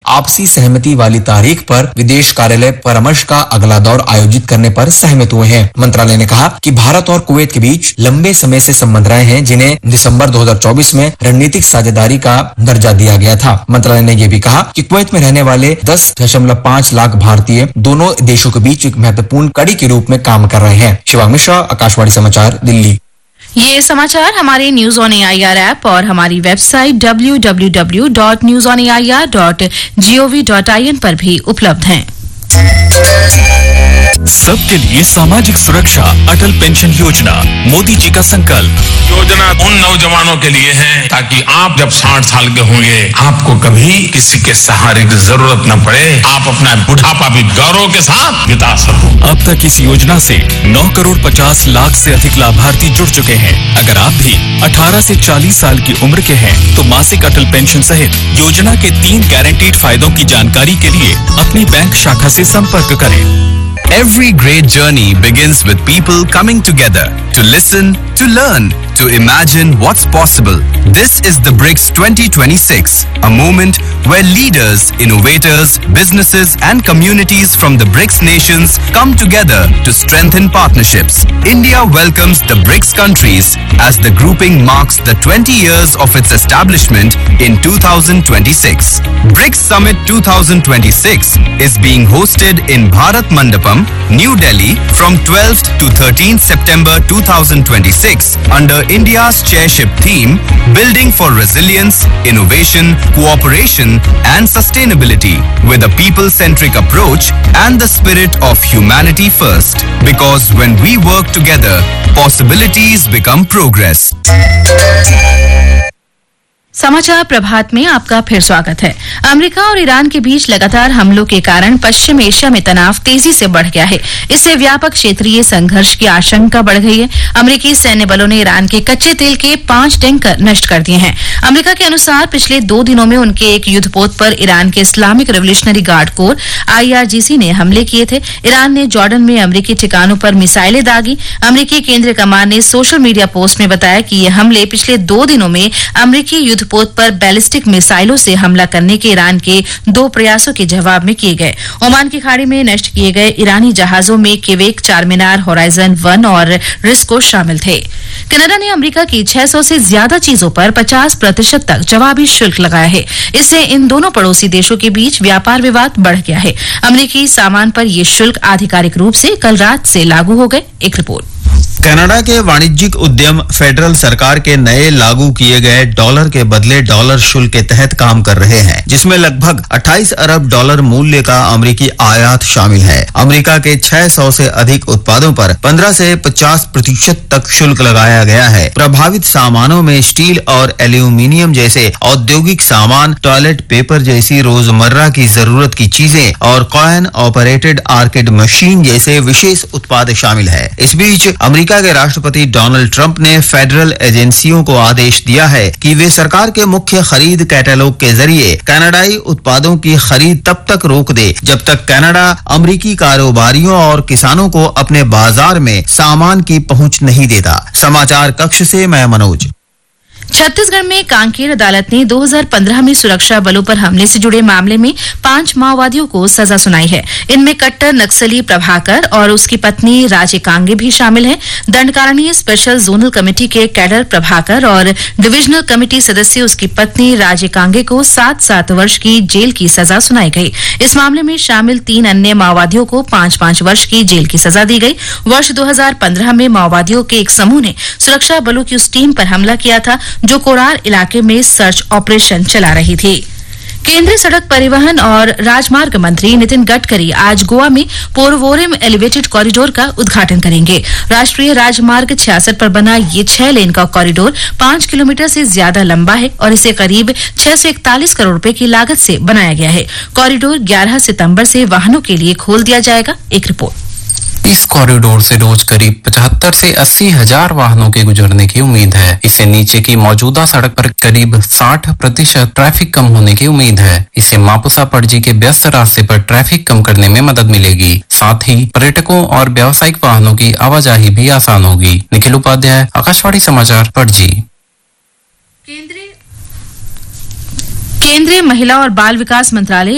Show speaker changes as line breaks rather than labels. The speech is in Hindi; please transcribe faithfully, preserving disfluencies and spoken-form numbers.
आपसी सहमति वाली तारीख पर विदेश कार्यालय परामर्श का अगला दौर आयोजित करने पर सहमत हुए हैं। मंत्रालय ने कहा कि भारत और कुवैत के बीच लंबे समय से संबंध रहे हैं, जिन्हें दिसंबर दो हज़ार चौबीस में रणनीतिक साझेदारी का दर्जा दिया गया था। मंत्रालय ने यह भी कहा कि कुवैत में रहने वाले दस दशमलव पाँच लाख भारतीय दोनों देशों के बीच एक महत्वपूर्ण कड़ी के रूप में काम कर रहे हैं। शिवांग मिश्रा, आकाशवाणी समाचार, दिल्ली।
ये समाचार हमारे न्यूज ऑन एआईआर ऐप और हमारी website W W W dot news on A I R dot G O V dot I N पर भी उपलब्ध हैं।
सबके लिए सामाजिक सुरक्षा, अटल पेंशन योजना, मोदी जी का संकल्प।
योजना उन नौजवानों के लिए है ताकि आप जब साठ साल के होंगे आपको कभी किसी के सहारे की जरूरत न पड़े, आप अपना बुढ़ापा भी गौरव के साथ बिता सको।
अब तक इस योजना से नौ करोड़ पचास लाख से अधिक लाभार्थी जुड़ चुके हैं। अगर आप भी अठारह से चालीस साल की उम्र के हैं तो मासिक अटल पेंशन सहित योजना के तीन गारंटीड फायदों की जानकारी के लिए अपनी बैंक शाखा से संपर्क करें।
Every great journey begins with people coming together to listen, to learn, to imagine what's possible. This is the BRICS twenty twenty-six, a moment where leaders, innovators, businesses and communities from the BRICS nations come together to strengthen partnerships. India welcomes the BRICS countries as the grouping marks the twenty years of its establishment in two thousand twenty-six. BRICS Summit twenty twenty-six is being hosted in Bharat Mandapam, New Delhi from twelfth to thirteenth September two thousand twenty-six under India's chairship theme Building for Resilience, Innovation, Cooperation and Sustainability with a people-centric approach and the spirit of humanity first. Because when we work together, possibilities become progress.
समाचार प्रभात में आपका फिर स्वागत है। अमेरिका और ईरान के बीच लगातार हमलों के कारण पश्चिम एशिया में तनाव तेजी से बढ़ गया है। इससे व्यापक क्षेत्रीय संघर्ष की आशंका बढ़ गई है। अमेरिकी सैन्य बलों ने ईरान के कच्चे तेल के पांच टैंकर नष्ट कर दिए हैं। अमेरिका के अनुसार पिछले दो दिनों में उनके एक युद्धपोत पर ईरान के Islamic revolutionary guard core I R G सी ने हमले किए थे। ईरान ने जॉर्डन में अमेरिकी ठिकानों पर मिसाइलें दागी। अमेरिकी केंद्रीय कमान ने सोशल मीडिया पोस्ट में बताया कि ये हमले पिछले दो दिनों में अमेरिकी युद्ध पोत पर बैलिस्टिक मिसाइलों से हमला करने के ईरान के दो प्रयासों के जवाब में किए गए। ओमान की खाड़ी में नष्ट किए गए ईरानी जहाजों में किवेक, चारमीनार, होराइजन वन और रिस्को शामिल थे। कनाडा ने अमेरिका की छह सौ से ज्यादा चीजों पर पचास प्रतिशत तक जवाबी शुल्क लगाया है। इससे इन दोनों पड़ोसी देशों के बीच व्यापार विवाद बढ़ गया है। अमेरिकी सामान पर ये शुल्क आधिकारिक रूप से कल रात से लागू हो गए। एक रिपोर्ट।
कनाडा के वाणिज्यिक उद्यम फेडरल सरकार के नए लागू किए गए डॉलर के बदले डॉलर शुल्क के तहत काम कर रहे हैं, जिसमें लगभग अट्ठाईस अरब डॉलर मूल्य का अमेरिकी आयात शामिल है। अमेरिका के छह सौ से अधिक उत्पादों पर पंद्रह से पचास प्रतिशत तक शुल्क लगाया गया है। प्रभावित सामानों में स्टील और एल्यूमिनियम जैसे औद्योगिक सामान, टॉयलेट पेपर जैसी रोजमर्रा की जरूरत की चीजें और कॉइन ऑपरेटेड आर्केड मशीन जैसे विशेष उत्पाद शामिल है। इस बीच अमेरिका के राष्ट्रपति डोनाल्ड ट्रंप ने फेडरल एजेंसियों को आदेश दिया है कि वे सरकार के मुख्य खरीद कैटलॉग के जरिए कनाडाई उत्पादों की खरीद तब तक रोक दे जब तक कनाडा अमेरिकी कारोबारियों और किसानों को अपने बाजार में सामान की पहुंच नहीं देता। समाचार कक्ष से मैं मनोज।
छत्तीसगढ़ में कांकेर अदालत ने दो हज़ार पंद्रह में सुरक्षा बलों पर हमले से जुड़े मामले में पांच माओवादियों को सजा सुनाई है। इनमें कट्टर नक्सली प्रभाकर और उसकी पत्नी राजे कांगे भी शामिल हैं। दंडकारणीय स्पेशल जोनल कमेटी के कैडर प्रभाकर और डिविजनल कमेटी सदस्य उसकी पत्नी राजे कांगे को सात सात वर्ष की जेल की सजा सुनाई गई। इस मामले में शामिल तीन अन्य माओवादियों को पांच पांच वर्ष की जेल की सजा दी गई। वर्ष दो हज़ार पंद्रह में माओवादियों के एक समूह ने सुरक्षा बलों की उस टीम पर हमला किया था जो कोरार इलाके में सर्च ऑपरेशन चला रही थी। केंद्रीय सड़क परिवहन और राजमार्ग मंत्री नितिन गडकरी आज गोवा में पोरवोरिम एलिवेटेड कॉरिडोर का उद्घाटन करेंगे। राष्ट्रीय राजमार्ग छियासठ पर बना ये छह लेन का कॉरिडोर पांच किलोमीटर से ज्यादा लंबा है और इसे करीब छह सौ इकतालीस करोड़ रुपए की लागत से बनाया गया है। कॉरिडोर ग्यारह सितंबर से वाहनों के लिए खोल दिया जाएगा। एक रिपोर्ट।
इस कॉरिडोर से रोज करीब पचहत्तर से अस्सी हजार वाहनों के गुजरने की उम्मीद है। इससे नीचे की मौजूदा सड़क पर करीब साठ प्रतिशत ट्रैफिक कम होने की उम्मीद है। इससे मापुसा पड़जी के व्यस्त रास्ते पर ट्रैफिक कम करने में मदद मिलेगी। साथ ही पर्यटकों और व्यावसायिक वाहनों की आवाजाही भी आसान होगी। निखिल उपाध्याय, आकाशवाणी समाचार, पड़जी।
केंद्रीय महिला और बाल विकास मंत्रालय